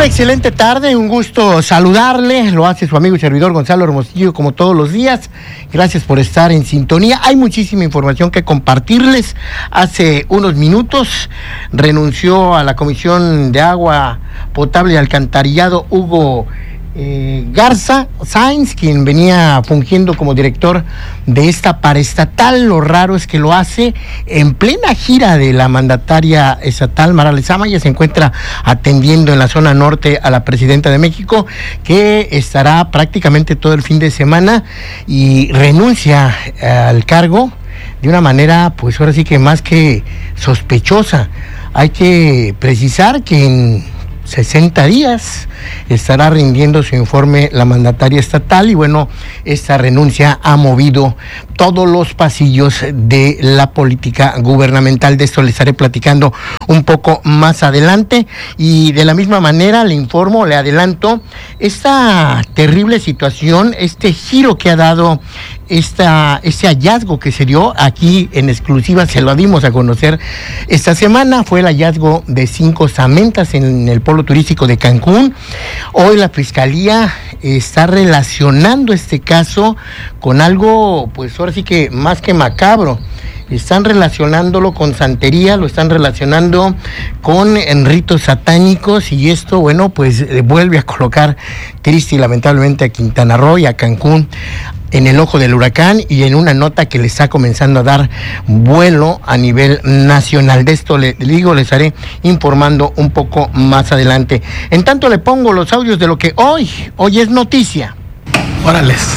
Una excelente tarde, un gusto saludarle, lo hace su amigo y servidor Gonzalo Hermosillo como todos los días. Gracias por estar en sintonía. Hay muchísima información que compartirles. Hace unos minutos renunció a la Comisión de Agua Potable y Alcantarillado Hugo Garza Sáenz, quien venía fungiendo como director de esta paraestatal. Lo raro es que lo hace en plena gira de la mandataria estatal Mara Lezama. Ella se encuentra atendiendo en la zona norte a la presidenta de México, que estará prácticamente todo el fin de semana, y renuncia al cargo de una manera, pues ahora sí que más que sospechosa. Hay que precisar que en 60 días estará rindiendo su informe la mandataria estatal, y bueno, esta renuncia ha movido todos los pasillos de la política gubernamental. De esto les estaré platicando un poco más adelante, y de la misma manera le informo, le adelanto esta terrible situación, este giro que ha dado este hallazgo que se dio aquí en exclusiva. Se lo dimos a conocer esta semana. Fue el hallazgo de 5 osamentas en el polo turístico de Cancún. Hoy la fiscalía está relacionando este caso con algo, pues ahora sí que más que macabro. Están relacionándolo con santería, lo están relacionando con ritos satánicos, y esto, bueno, pues vuelve a colocar triste y lamentablemente a Quintana Roo y a Cancún en el ojo del huracán, y en una nota que le está comenzando a dar vuelo a nivel nacional. De esto les estaré informando un poco más adelante. En tanto, le pongo los audios de lo que hoy es noticia. Órales.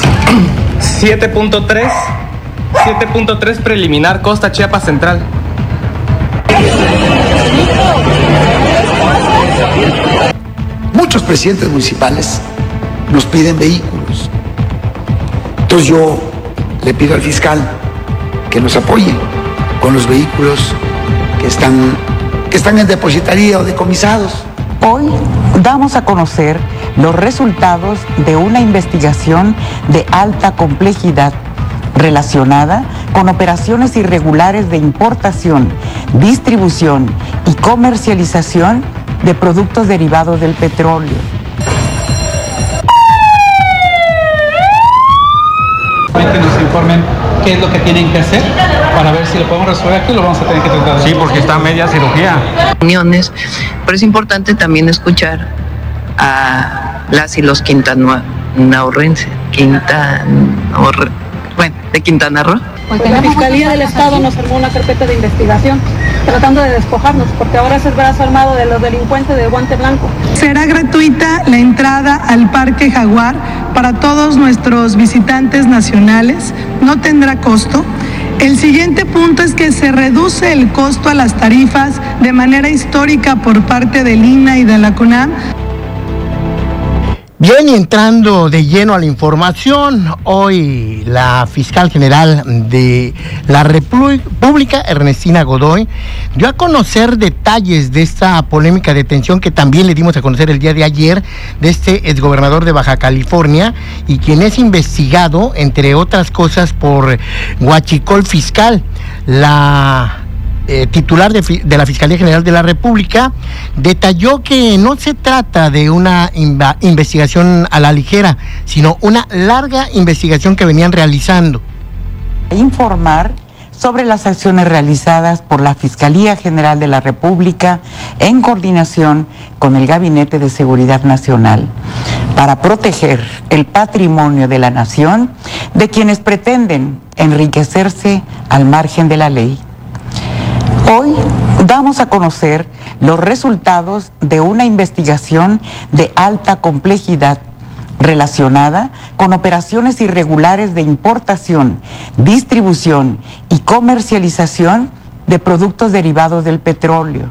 7.3 preliminar Costa Chiapas Central. Muchos presidentes municipales nos piden vehículos. Entonces yo le pido al fiscal que nos apoye con los vehículos que están en depositaría o decomisados. Hoy damos a conocer los resultados de una investigación de alta complejidad relacionada con operaciones irregulares de importación, distribución y comercialización de productos derivados del petróleo. Que nos informen qué es lo que tienen que hacer para ver si lo podemos resolver aquí, lo vamos a tener que tratar. Sí, porque está a media cirugía. Reuniones, pero es importante también escuchar a las y los quintanarroenses, de Quintana Roo. Pues la Fiscalía del Estado nos armó una carpeta de investigación tratando de despojarnos, porque ahora es el brazo armado de los delincuentes de guante blanco. Será gratuita la entrada al Parque Jaguar para todos nuestros visitantes nacionales, no tendrá costo. El siguiente punto es que se reduce el costo a las tarifas de manera histórica por parte del INAH y de la CONAM. Bien, y entrando de lleno a la información, hoy la fiscal general de la República, Ernestina Godoy, dio a conocer detalles de esta polémica detención que también le dimos a conocer el día de ayer, de este exgobernador de Baja California, y quien es investigado, entre otras cosas, por huachicol fiscal. La titular de la Fiscalía General de la República detalló que no se trata de una investigación a la ligera, sino una larga investigación que venían realizando. Informar sobre las acciones realizadas por la Fiscalía General de la República en coordinación con el Gabinete de Seguridad Nacional para proteger el patrimonio de la nación de quienes pretenden enriquecerse al margen de la ley. Hoy damos a conocer los resultados de una investigación de alta complejidad relacionada con operaciones irregulares de importación, distribución y comercialización de productos derivados del petróleo.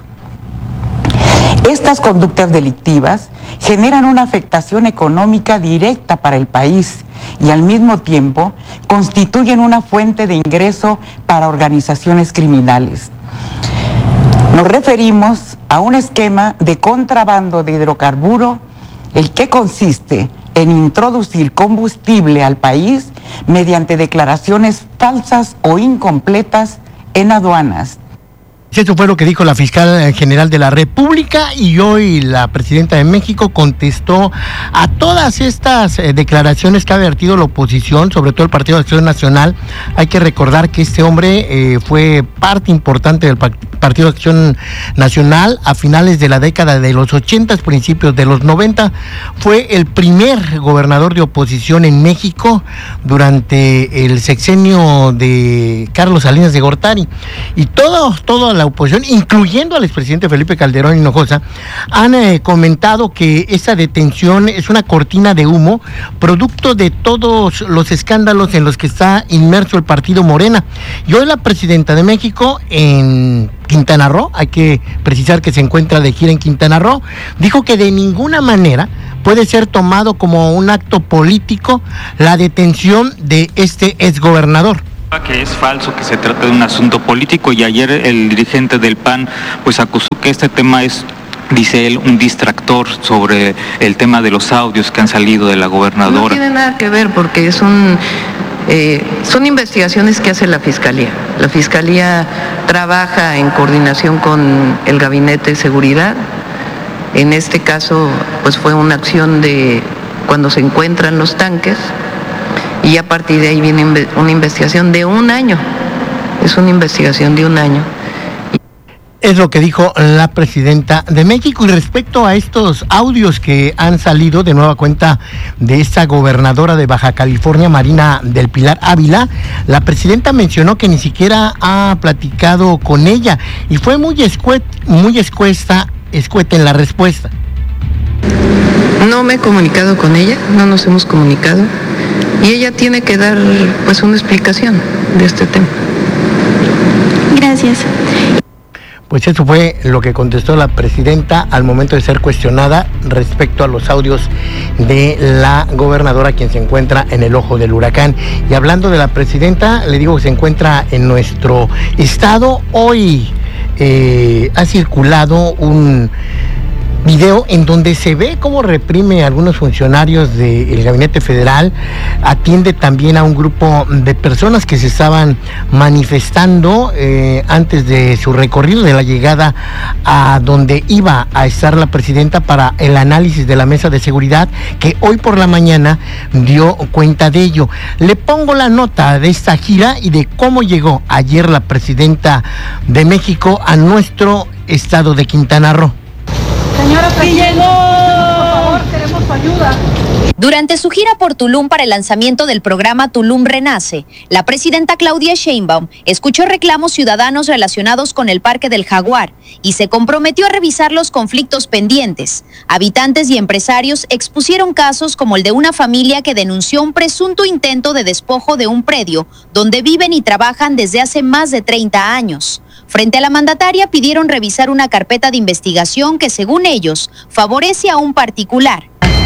Estas conductas delictivas generan una afectación económica directa para el país y al mismo tiempo constituyen una fuente de ingreso para organizaciones criminales. Nos referimos a un esquema de contrabando de hidrocarburo, el que consiste en introducir combustible al país mediante declaraciones falsas o incompletas en aduanas. Eso fue lo que dijo la fiscal general de la República, y hoy la presidenta de México contestó a todas estas declaraciones que ha vertido la oposición, sobre todo el Partido de Acción Nacional. Hay que recordar que este hombre fue parte importante del Partido de Acción Nacional a finales de la década de los 80, principios de los 90. Fue el primer gobernador de oposición en México durante el sexenio de Carlos Salinas de Gortari, y toda la oposición, incluyendo al expresidente Felipe Calderón Hinojosa, han comentado que esa detención es una cortina de humo, producto de todos los escándalos en los que está inmerso el partido Morena. Y hoy la presidenta de México en Quintana Roo, hay que precisar que se encuentra de gira en Quintana Roo, dijo que de ninguna manera puede ser tomado como un acto político la detención de este exgobernador. Que es falso, que se trata de un asunto político, y ayer el dirigente del PAN pues acusó que este tema es, dice él, un distractor sobre el tema de los audios que han salido de la gobernadora. No tiene nada que ver, porque son investigaciones que hace la Fiscalía. La Fiscalía trabaja en coordinación con el Gabinete de Seguridad. En este caso pues fue una acción de cuando se encuentran los tanques, y a partir de ahí viene una investigación de 1 año. Es una investigación de 1 año. Es lo que dijo la presidenta de México. Y respecto a estos audios que han salido de nueva cuenta de esta gobernadora de Baja California, Marina del Pilar Ávila, la presidenta mencionó que ni siquiera ha platicado con ella, y fue muy escueta en la respuesta. No me he comunicado con ella, no nos hemos comunicado, y ella tiene que dar pues una explicación de este tema. Gracias. Pues eso fue lo que contestó la presidenta al momento de ser cuestionada respecto a los audios de la gobernadora, quien se encuentra en el ojo del huracán. Y hablando de la presidenta, le digo que se encuentra en nuestro estado. Hoy ha circulado un video en donde se ve cómo reprime a algunos funcionarios del Gabinete Federal, atiende también a un grupo de personas que se estaban manifestando antes de su recorrido, de la llegada a donde iba a estar la presidenta para el análisis de la mesa de seguridad, que hoy por la mañana dio cuenta de ello. Le pongo la nota de esta gira y de cómo llegó ayer la presidenta de México a nuestro estado de Quintana Roo. Señora presidenta, por favor, queremos su ayuda. Durante su gira por Tulum para el lanzamiento del programa Tulum Renace, la presidenta Claudia Sheinbaum escuchó reclamos ciudadanos relacionados con el Parque del Jaguar y se comprometió a revisar los conflictos pendientes. Habitantes y empresarios expusieron casos como el de una familia que denunció un presunto intento de despojo de un predio donde viven y trabajan desde hace más de 30 años. Frente a la mandataria pidieron revisar una carpeta de investigación que, según ellos, favorece a un particular.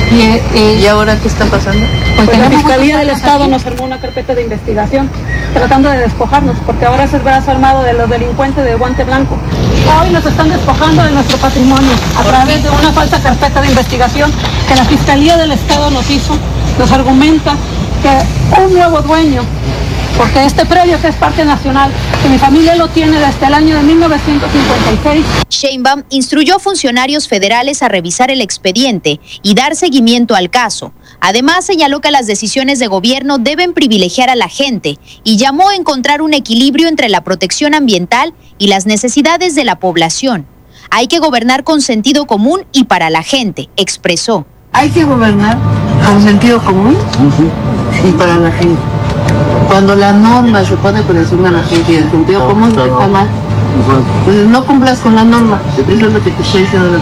¿Y ahora qué está pasando? Pues la Fiscalía del Estado nos armó una carpeta de investigación tratando de despojarnos, porque ahora es el brazo armado de los delincuentes de guante blanco. Hoy nos están despojando de nuestro patrimonio a través de una falsa carpeta de investigación que la Fiscalía del Estado nos hizo. Nos argumenta que un nuevo dueño, porque este predio que es Parque Nacional, que mi familia lo tiene desde el año de 1956. Sheinbaum instruyó a funcionarios federales a revisar el expediente y dar seguimiento al caso. Además, señaló que las decisiones de gobierno deben privilegiar a la gente y llamó a encontrar un equilibrio entre la protección ambiental y las necesidades de la población. Hay que gobernar con sentido común y para la gente, expresó. Hay que gobernar con sentido común y para la gente. Cuando la norma se pone por encima de la gente y el sentido común está mal, pues no cumplas con la norma. Eso es lo que te estoy diciendo.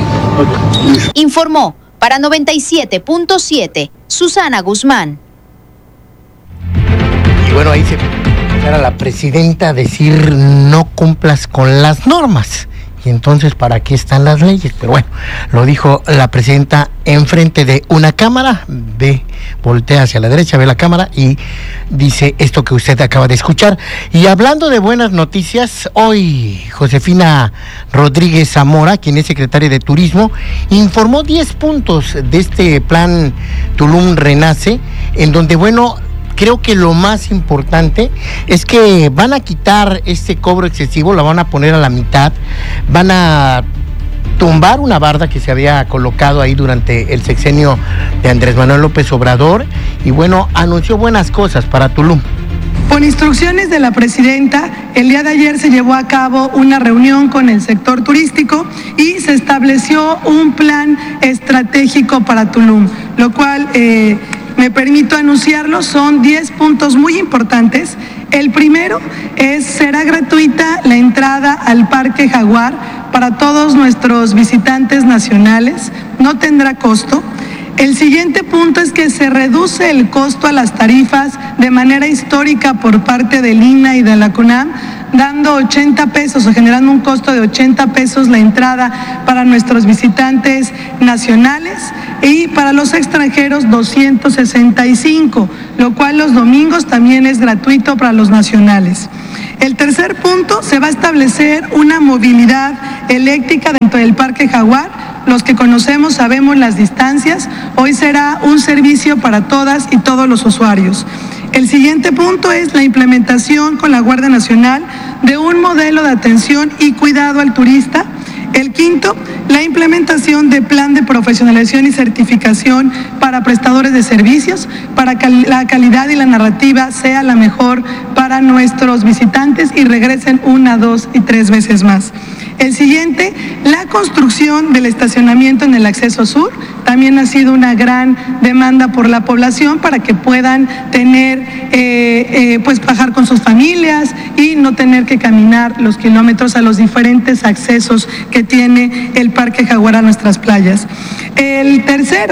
Informó para 97.7 Susana Guzmán. Y bueno, ahí se era la presidenta a decir no cumplas con las normas. Y entonces, ¿para qué están las leyes? Pero bueno, lo dijo la presidenta enfrente de una cámara, voltea hacia la derecha, ve la cámara y dice esto que usted acaba de escuchar. Y hablando de buenas noticias, hoy Josefina Rodríguez Zamora, quien es secretaria de Turismo, informó 10 puntos de este plan Tulum Renace, en donde, bueno, creo que lo más importante es que van a quitar este cobro excesivo, lo van a poner a la mitad, van a tumbar una barda que se había colocado ahí durante el sexenio de Andrés Manuel López Obrador y bueno, anunció buenas cosas para Tulum. Por instrucciones de la presidenta, el día de ayer se llevó a cabo una reunión con el sector turístico y se estableció un plan estratégico para Tulum, lo cual me permito anunciarlo, son 10 puntos muy importantes. El primero será gratuita la entrada al Parque Jaguar para todos nuestros visitantes nacionales, no tendrá costo. El siguiente punto es que se reduce el costo a las tarifas de manera histórica por parte del INAH y de la CONAM, dando 80 pesos o generando un costo de 80 pesos la entrada para nuestros visitantes nacionales y para los extranjeros 265, lo cual los domingos también es gratuito para los nacionales. El tercer punto, se va a establecer una movilidad eléctrica dentro del Parque Jaguar. Los que conocemos sabemos las distancias, hoy será un servicio para todas y todos los usuarios. El siguiente punto es la implementación con la Guardia Nacional de un modelo de atención y cuidado al turista. El quinto, la implementación de plan de profesionalización y certificación para prestadores de servicios, para que la calidad y la narrativa sea la mejor para nuestros visitantes y regresen 1, 2 y 3 veces más. El siguiente, la construcción del estacionamiento en el acceso sur, también ha sido una gran demanda por la población para que puedan tener, pues bajar con sus familias y no tener que caminar los kilómetros a los diferentes accesos que tiene el Parque Jaguar a nuestras playas. El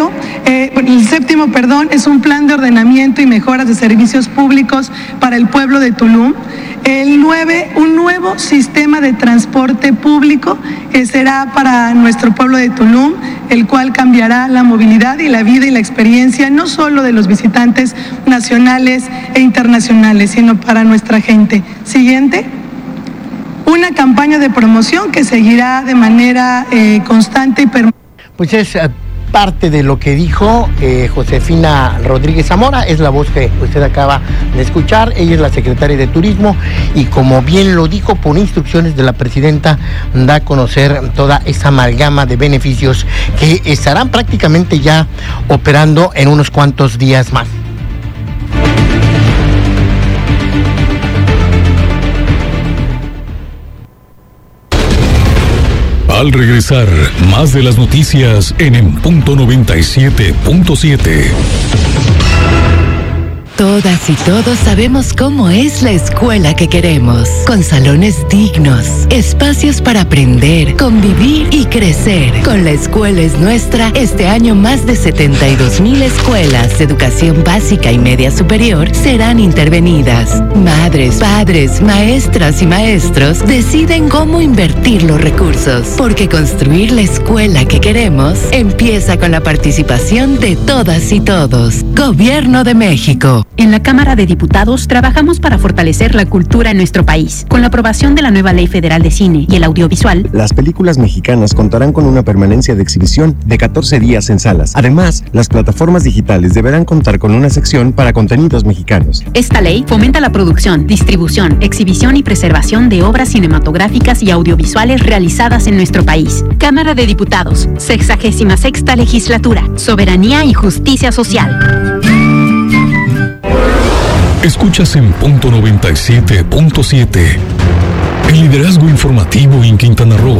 séptimo, es un plan de ordenamiento y mejoras de servicios públicos para el pueblo de Tulum. El 9, un nuevo sistema de transporte público que será para nuestro pueblo de Tulum, el cual cambiará la movilidad y la vida y la experiencia no solo de los visitantes nacionales e internacionales, sino para nuestra gente. Siguiente. Una campaña de promoción que seguirá de manera constante y permanente. Pues es parte de lo que dijo Josefina Rodríguez Zamora, es la voz que usted acaba de escuchar. Ella es la secretaria de Turismo y como bien lo dijo, por instrucciones de la presidenta, da a conocer toda esa amalgama de beneficios que estarán prácticamente ya operando en unos cuantos días más. Al regresar, más de las noticias en punto 97.7. Todas y todos sabemos cómo es la escuela que queremos, con salones dignos, espacios para aprender, convivir y crecer. Con La Escuela es Nuestra, este año más de 72,000 escuelas de educación básica y media superior serán intervenidas. Madres, padres, maestras y maestros deciden cómo invertir los recursos, porque construir la escuela que queremos empieza con la participación de todas y todos. Gobierno de México. En la Cámara de Diputados trabajamos para fortalecer la cultura en nuestro país. Con la aprobación de la nueva Ley Federal de Cine y el audiovisual, las películas mexicanas contarán con una permanencia de exhibición de 14 días en salas. Además, las plataformas digitales deberán contar con una sección para contenidos mexicanos. Esta ley fomenta la producción, distribución, exhibición y preservación de obras cinematográficas y audiovisuales realizadas en nuestro país. Cámara de Diputados, 66ª Legislatura, Soberanía y Justicia Social. Escuchas en punto 97.7. El liderazgo informativo en Quintana Roo.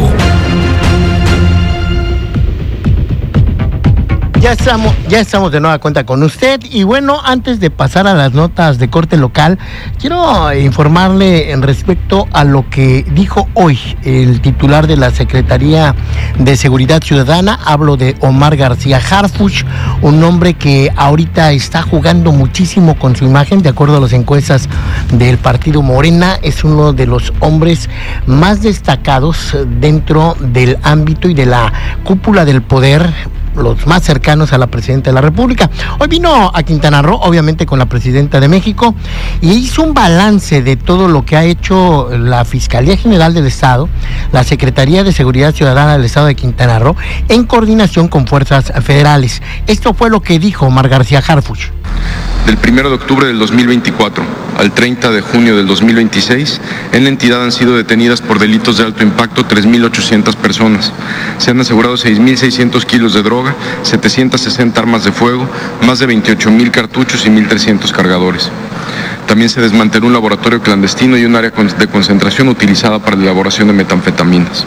Ya estamos de nueva cuenta con usted y bueno, antes de pasar a las notas de corte local, quiero informarle en respecto a lo que dijo hoy el titular de la Secretaría de Seguridad Ciudadana. Hablo de Omar García Harfuch, un hombre que ahorita está jugando muchísimo con su imagen, de acuerdo a las encuestas del partido Morena. Es uno de los hombres más destacados dentro del ámbito y de la cúpula del poder, los más cercanos a la presidenta de la República. Hoy vino a Quintana Roo, obviamente con la presidenta de México, y hizo un balance de todo lo que ha hecho la Fiscalía General del Estado, la Secretaría de Seguridad Ciudadana del Estado de Quintana Roo, en coordinación con fuerzas federales. Esto fue lo que dijo Omar García Harfuch. Del 1 de octubre del 2024 al 30 de junio del 2026, en la entidad han sido detenidas por delitos de alto impacto 3.800 personas. Se han asegurado 6.600 kilos de droga, 760 armas de fuego, más de 28.000 cartuchos y 1.300 cargadores. También se desmanteló un laboratorio clandestino y un área de concentración utilizada para la elaboración de metanfetaminas.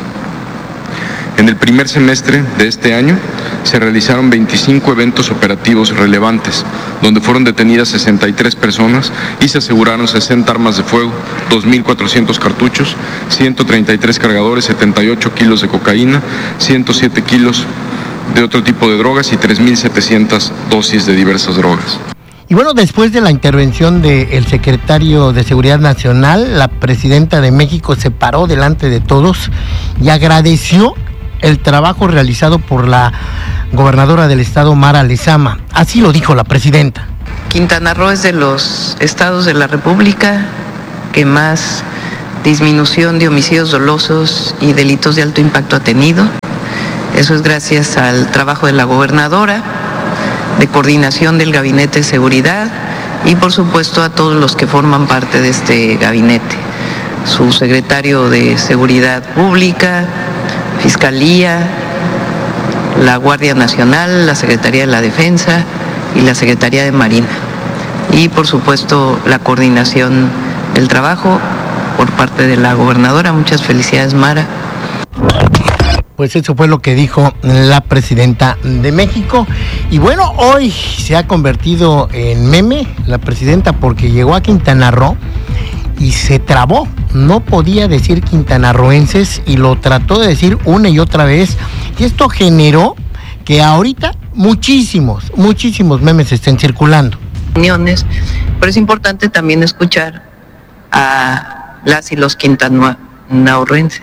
En el primer semestre de este año se realizaron 25 eventos operativos relevantes, donde fueron detenidas 63 personas y se aseguraron 60 armas de fuego, 2.400 cartuchos, 133 cargadores, 78 kilos de cocaína, 107 kilos de otro tipo de drogas y 3.700 dosis de diversas drogas. Y bueno, después de la intervención del secretario de Seguridad Nacional, la presidenta de México se paró delante de todos y agradeció el trabajo realizado por la gobernadora del estado, Mara Lezama. Así lo dijo la presidenta. Quintana Roo es de los estados de la República que más disminución de homicidios dolosos y delitos de alto impacto ha tenido. Eso es gracias al trabajo de la gobernadora, de coordinación del Gabinete de Seguridad y por supuesto a todos los que forman parte de este gabinete. Su secretario de Seguridad Pública, Fiscalía, la Guardia Nacional, la Secretaría de la Defensa y la Secretaría de Marina. Y por supuesto la coordinación del trabajo por parte de la gobernadora. Muchas felicidades, Mara. Pues eso fue lo que dijo la presidenta de México. Y bueno, hoy se ha convertido en meme la presidenta porque llegó a Quintana Roo y se trabó. No podía decir quintanarroenses y lo trató de decir una y otra vez. Y esto generó que ahorita muchísimos memes estén circulando. Pero es importante también escuchar a las y los quintanarroenses.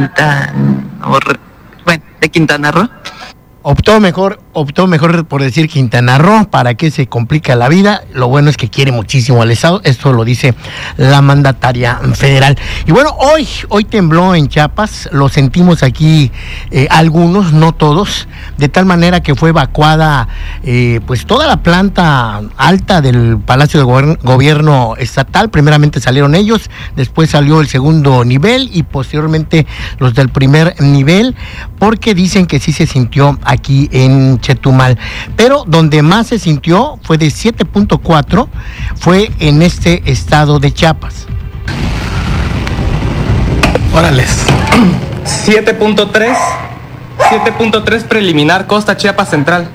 De Quintana Roo. Optó mejor por decir Quintana Roo, para que se complica la vida. Lo bueno es que quiere muchísimo al estado, esto lo dice la mandataria federal. Y bueno, hoy tembló en Chiapas, lo sentimos aquí algunos, no todos, de tal manera que fue evacuada pues toda la planta alta del Palacio de Gobierno Estatal. Primeramente salieron ellos, después salió el segundo nivel y posteriormente los del primer nivel, porque dicen que sí se sintió aquí en Chetumal, pero donde más se sintió fue de 7.4, fue en este estado de Chiapas. Órales. 7.3 preliminar, costa Chiapas Central.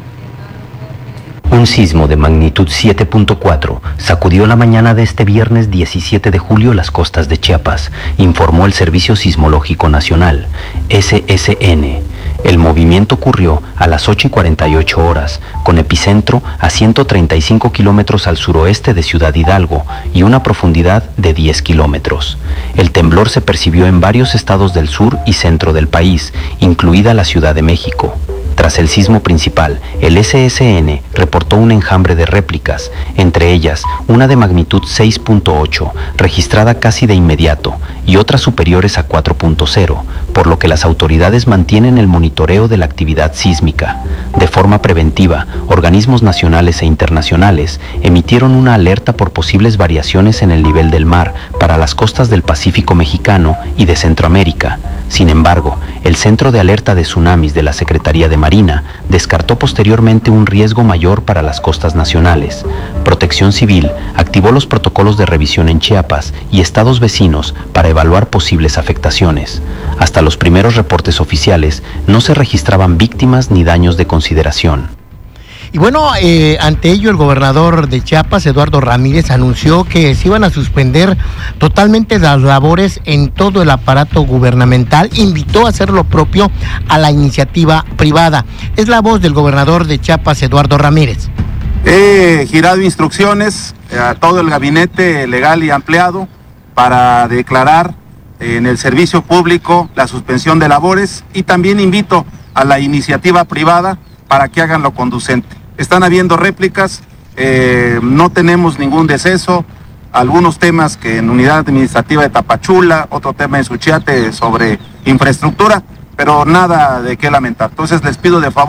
Un sismo de magnitud 7.4 sacudió la mañana de este viernes 17 de julio las costas de Chiapas, informó el Servicio Sismológico Nacional, SSN. El movimiento ocurrió a las 8:48 horas, con epicentro a 135 kilómetros al suroeste de Ciudad Hidalgo y una profundidad de 10 kilómetros. El temblor se percibió en varios estados del sur y centro del país, incluida la Ciudad de México. Tras el sismo principal, el SSN reportó un enjambre de réplicas, entre ellas una de magnitud 6.8, registrada casi de inmediato, y otras superiores a 4.0, por lo que las autoridades mantienen el monitoreo de la actividad sísmica. De forma preventiva, organismos nacionales e internacionales emitieron una alerta por posibles variaciones en el nivel del mar para las costas del Pacífico mexicano y de Centroamérica. Sin embargo, el Centro de Alerta de Tsunamis de la Secretaría de Marina descartó posteriormente un riesgo mayor para las costas nacionales. Protección Civil activó los protocolos de revisión en Chiapas y estados vecinos para evaluar posibles afectaciones. Hasta los primeros reportes oficiales no se registraban víctimas ni daños de consideración. Y bueno, ante ello el gobernador de Chiapas, Eduardo Ramírez, anunció que se iban a suspender totalmente las labores en todo el aparato gubernamental. Invitó a hacer lo propio a la iniciativa privada. Es la voz del gobernador de Chiapas, Eduardo Ramírez. He girado instrucciones a todo el gabinete legal y ampliado para declarar en el servicio público la suspensión de labores, y también invito a la iniciativa privada para que hagan lo conducente. Están habiendo réplicas, no tenemos ningún deceso, algunos temas que en unidad administrativa de Tapachula, otro tema en Suchiate sobre infraestructura, pero nada de qué lamentar. Entonces les pido de favor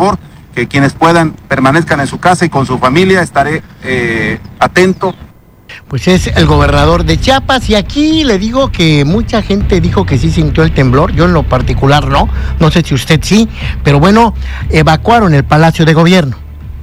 que quienes puedan permanezcan en su casa y con su familia, estaré atento. Pues es el gobernador de Chiapas, y aquí le digo que mucha gente dijo que sí sintió el temblor. Yo en lo particular no sé si usted sí, pero bueno, evacuaron el Palacio de Gobierno.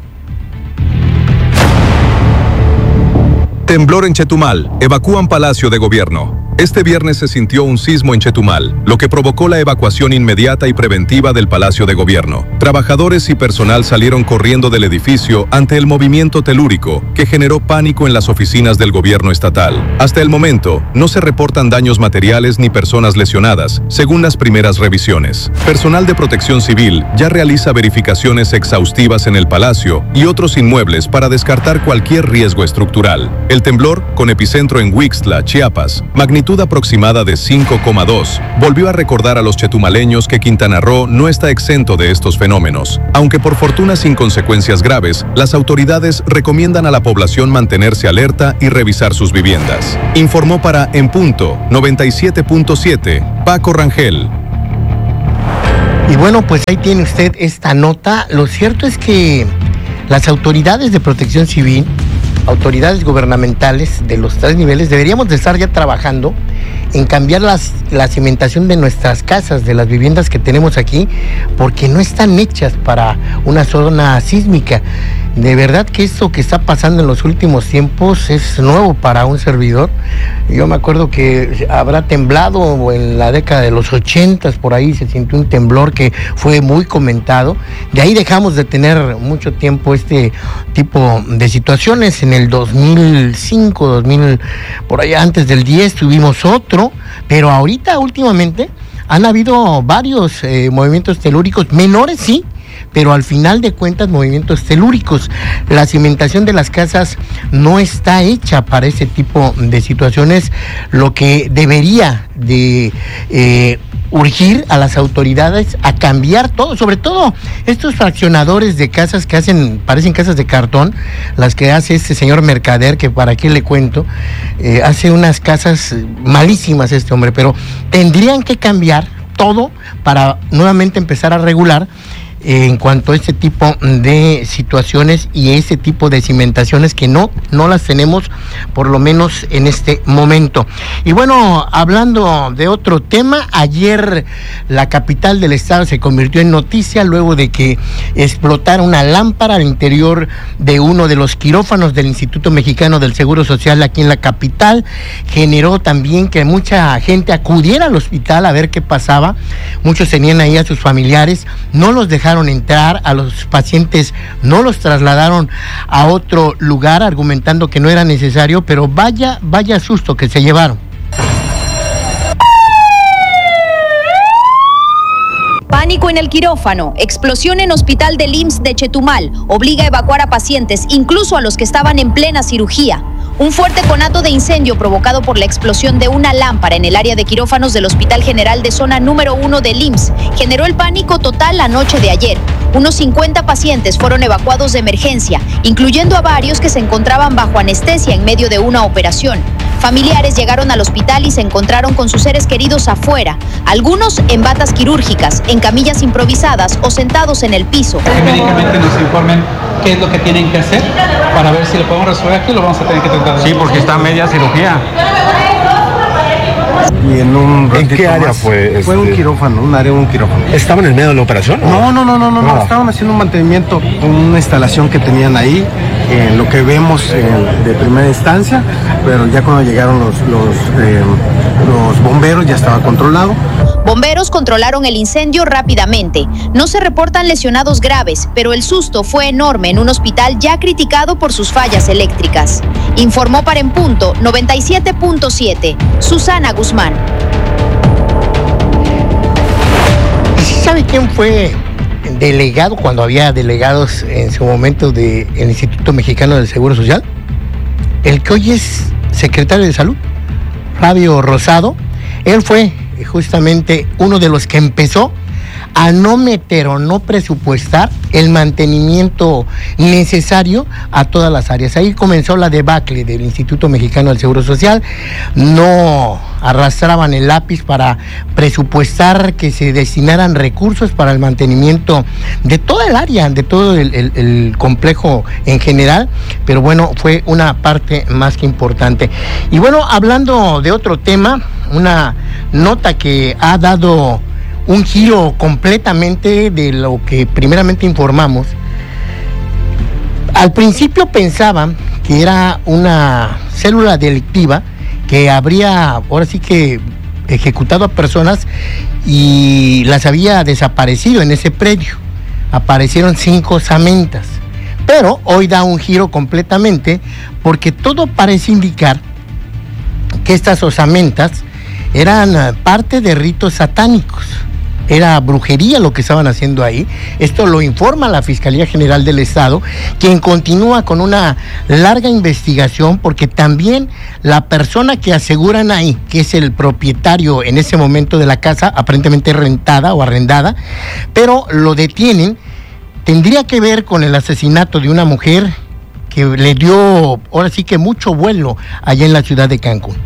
Temblor en Chetumal, evacúan Palacio de Gobierno. Este viernes se sintió un sismo en Chetumal, lo que provocó la evacuación inmediata y preventiva del Palacio de Gobierno. Trabajadores y personal salieron corriendo del edificio ante el movimiento telúrico, que generó pánico en las oficinas del gobierno estatal. Hasta el momento, no se reportan daños materiales ni personas lesionadas, según las primeras revisiones. Personal de Protección Civil ya realiza verificaciones exhaustivas en el palacio y otros inmuebles para descartar cualquier riesgo estructural. El temblor, con epicentro en Huixtla, Chiapas, magnitud aproximada de 5,2, volvió a recordar a los chetumaleños que Quintana Roo no está exento de estos fenómenos. Aunque por fortuna sin consecuencias graves, las autoridades recomiendan a la población mantenerse alerta y revisar sus viviendas. Informó para En Punto 97.7, Paco Rangel. Y bueno, pues ahí tiene usted esta nota. Lo cierto es que las autoridades de Protección Civil, autoridades gubernamentales de los 3 niveles, deberíamos de estar ya trabajando en cambiar la cimentación de nuestras casas, de las viviendas que tenemos aquí, porque no están hechas para una zona sísmica. De verdad que esto que está pasando en los últimos tiempos es nuevo para un servidor. Yo me acuerdo que habrá temblado en la década de los 80, por ahí se sintió un temblor que fue muy comentado. De ahí dejamos de tener mucho tiempo este tipo de situaciones. En el 2005, 2000, por allá antes del 10 tuvimos otro, pero ahorita últimamente han habido varios movimientos telúricos, menores sí, pero al final de cuentas movimientos telúricos. La cimentación de las casas no está hecha para ese tipo de situaciones, lo que debería de urgir a las autoridades a cambiar todo, sobre todo estos fraccionadores de casas que parecen casas de cartón, las que hace este señor Mercader, que para qué le cuento, hace unas casas malísimas este hombre, pero tendrían que cambiar todo para nuevamente empezar a regular en cuanto a este tipo de situaciones y ese tipo de cimentaciones que no las tenemos, por lo menos en este momento. Y bueno, hablando de otro tema, ayer la capital del estado se convirtió en noticia luego de que explotara una lámpara al interior de uno de los quirófanos del Instituto Mexicano del Seguro Social aquí en la capital. Generó también que mucha gente acudiera al hospital a ver qué pasaba. Muchos tenían ahí a sus familiares, no los dejaron entrar, a los pacientes no los trasladaron a otro lugar argumentando que no era necesario, pero vaya susto que se llevaron. Pánico en el quirófano, explosión en hospital del IMSS de Chetumal, obliga a evacuar a pacientes, incluso a los que estaban en plena cirugía. Un fuerte conato de incendio provocado por la explosión de una lámpara en el área de quirófanos del Hospital General de Zona número 1 del IMSS generó el pánico total la noche de ayer. Unos 50 pacientes fueron evacuados de emergencia, incluyendo a varios que se encontraban bajo anestesia en medio de una operación. Familiares llegaron al hospital y se encontraron con sus seres queridos afuera, algunos en batas quirúrgicas, en camillas improvisadas o sentados en el piso. Que médicamente nos informen qué es lo que tienen que hacer para ver si lo podemos resolver aquí o lo vamos a tener que tratar. Sí, porque está a media cirugía. Y ¿en qué área más, fue? Fue un quirófano, un área de un quirófano. ¿Estaban en medio de la operación? No. Estaban haciendo un mantenimiento con una instalación que tenían ahí, lo que vemos de primera instancia, pero ya cuando llegaron los bomberos ya estaba controlado. Bomberos controlaron el incendio rápidamente. No se reportan lesionados graves, pero el susto fue enorme en un hospital ya criticado por sus fallas eléctricas. Informó para En Punto 97.7, Susana Guzmán. ¿Sabe quién fue delegado cuando había delegados en su momento del Instituto Mexicano del Seguro Social? El que hoy es secretario de Salud, Fabio Rosado. Él fue justamente uno de los que empezó a no meter o no presupuestar el mantenimiento necesario a todas las áreas. Ahí comenzó la debacle del Instituto Mexicano del Seguro Social. No arrastraban el lápiz para presupuestar que se destinaran recursos para el mantenimiento de toda el área, de todo el complejo en general, pero bueno, fue una parte más que importante. Y bueno, hablando de otro tema, una nota que ha dado un giro completamente de lo que primeramente informamos. Al principio pensaban que era una célula delictiva que habría, ahora sí que ejecutado a personas y las había desaparecido en ese predio. Aparecieron 5 osamentas, pero hoy da un giro completamente porque todo parece indicar que estas osamentas eran parte de ritos satánicos. Era brujería lo que estaban haciendo ahí. Esto lo informa la Fiscalía General del Estado, quien continúa con una larga investigación, porque también la persona que aseguran ahí, que es el propietario en ese momento de la casa, aparentemente rentada o arrendada, pero lo detienen, tendría que ver con el asesinato de una mujer que le dio, ahora sí que mucho vuelo allá en la ciudad de Cancún.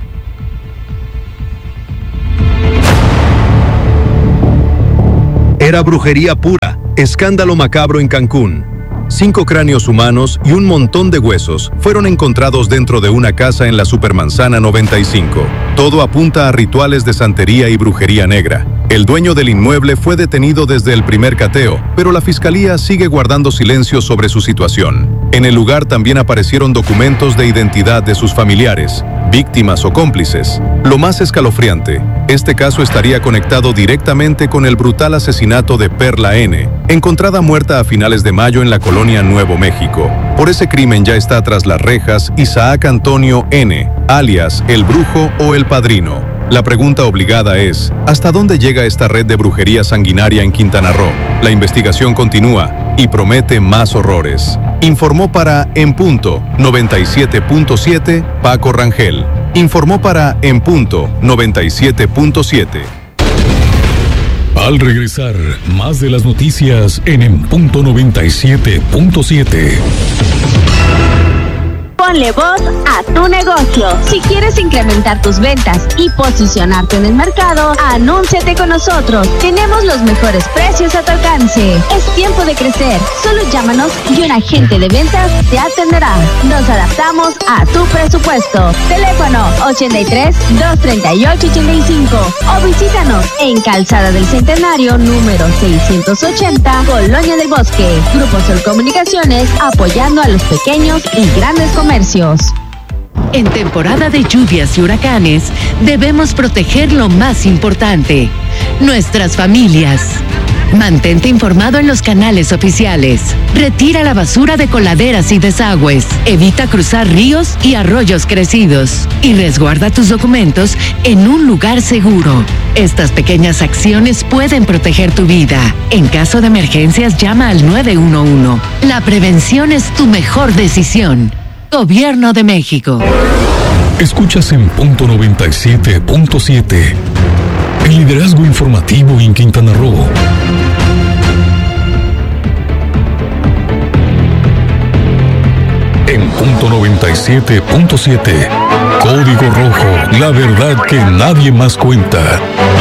Era brujería pura, escándalo macabro en Cancún. 5 cráneos humanos y un montón de huesos fueron encontrados dentro de una casa en la Supermanzana 95. Todo apunta a rituales de santería y brujería negra. El dueño del inmueble fue detenido desde el primer cateo, pero la fiscalía sigue guardando silencio sobre su situación. En el lugar también aparecieron documentos de identidad de sus familiares, víctimas o cómplices. Lo más escalofriante, este caso estaría conectado directamente con el brutal asesinato de Perla N., encontrada muerta a finales de mayo en la colonia Nuevo México. Por ese crimen ya está tras las rejas Isaac Antonio N., alias El Brujo o El Padrino. La pregunta obligada es, ¿hasta dónde llega esta red de brujería sanguinaria en Quintana Roo? La investigación continúa y promete más horrores. Informó para En Punto 97.7 Paco Rangel. Informó para En Punto 97.7. Al regresar, más de las noticias en Punto 97.7. Ponle voz a tu negocio. Si quieres incrementar tus ventas y posicionarte en el mercado, anúnciate con nosotros. Tenemos los mejores precios a tu alcance. Es tiempo de crecer. Solo llámanos y un agente de ventas te atenderá. Nos adaptamos a tu presupuesto. Teléfono 83-238-85 o visítanos en Calzada del Centenario, número 680, Colonia del Bosque. Grupo Sol Comunicaciones, apoyando a los pequeños y grandes comercios. En temporada de lluvias y huracanes, debemos proteger lo más importante, nuestras familias. Mantente informado en los canales oficiales. Retira la basura de coladeras y desagües. Evita cruzar ríos y arroyos crecidos. Y resguarda tus documentos en un lugar seguro. Estas pequeñas acciones pueden proteger tu vida. En caso de emergencias, llama al 911. La prevención es tu mejor decisión. Gobierno de México. Escuchas en Punto 97.7. El liderazgo informativo en Quintana Roo. En Punto 97.7. Código Rojo. La verdad que nadie más cuenta.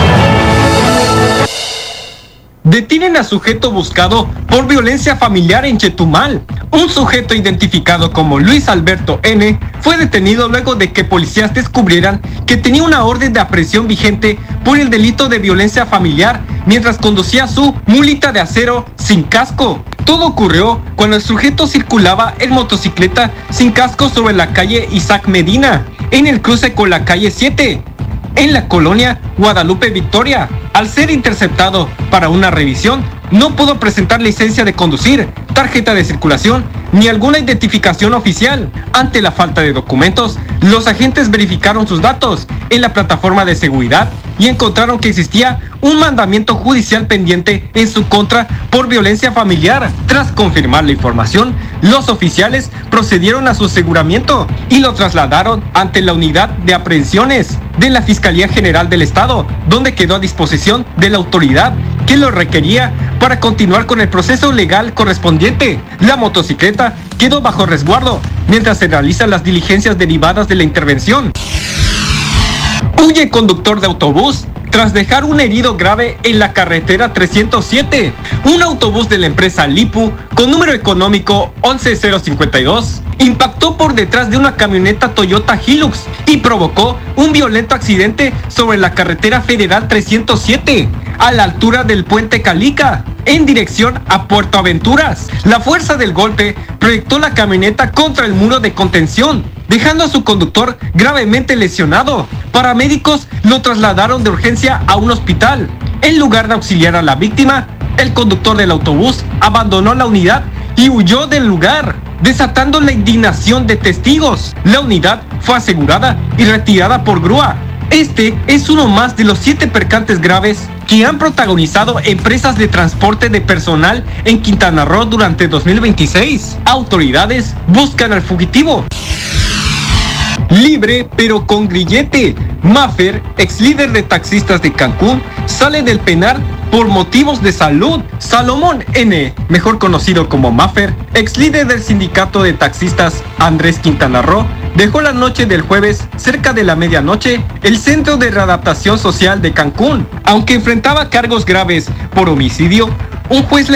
Detienen a sujeto buscado por violencia familiar en Chetumal. Un sujeto identificado como Luis Alberto N. fue detenido luego de que policías descubrieran que tenía una orden de aprehensión vigente por el delito de violencia familiar mientras conducía su mulita de acero sin casco. Todo ocurrió cuando el sujeto circulaba en motocicleta sin casco sobre la calle Isaac Medina, en el cruce con la calle 7. En la colonia Guadalupe Victoria. Al ser interceptado para una revisión, no pudo presentar licencia de conducir, tarjeta de circulación ni alguna identificación oficial. Ante la falta de documentos, los agentes verificaron sus datos en la plataforma de seguridad y encontraron que existía un mandamiento judicial pendiente en su contra por violencia familiar. Tras confirmar la información, los oficiales procedieron a su aseguramiento y lo trasladaron ante la unidad de aprehensiones de la Fiscalía General del Estado, donde quedó a disposición de la autoridad, que lo requería para continuar con el proceso legal correspondiente. La motocicleta quedó bajo resguardo mientras se realizan las diligencias derivadas de la intervención. Huye conductor de autobús tras dejar un herido grave en la carretera 307. Un autobús de la empresa Lipu, con número económico 11052, impactó por detrás de una camioneta Toyota Hilux y provocó un violento accidente sobre la carretera federal 307, a la altura del puente Calica, en dirección a Puerto Aventuras. La fuerza del golpe proyectó la camioneta contra el muro de contención, dejando a su conductor gravemente lesionado. Paramédicos lo trasladaron de urgencia a un hospital. En lugar de auxiliar a la víctima, el conductor del autobús abandonó la unidad y huyó del lugar, desatando la indignación de testigos. La unidad fue asegurada y retirada por grúa. Este es uno más de los 7 percances graves que han protagonizado empresas de transporte de personal en Quintana Roo durante 2026. Autoridades buscan al fugitivo. Libre pero con grillete. Maffer, ex líder de taxistas de Cancún, sale del penal por motivos de salud. Salomón N., mejor conocido como Maffer, ex líder del sindicato de taxistas Andrés Quintana Roo, dejó la noche del jueves, cerca de la medianoche, el Centro de Readaptación Social de Cancún. Aunque enfrentaba cargos graves por homicidio, un juez le